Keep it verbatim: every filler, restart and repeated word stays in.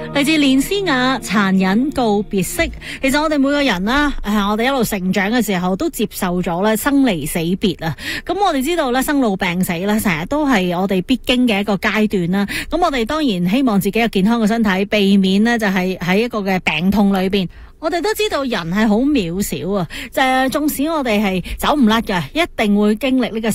嚟自連詩雅殘忍告別式。其實我哋每個人啦，誒，我哋一路成長嘅時候都接受咗咧生離死別啊。咁我哋知道咧生老病死咧，成日都係我哋必經嘅一個階段啦。咁我哋當然希望自己有健康嘅身體，避免呢就係喺一個嘅病痛裏邊。我哋都知道人係好渺小啊，就係縱使我哋係走唔甩嘅，一定會經歷呢個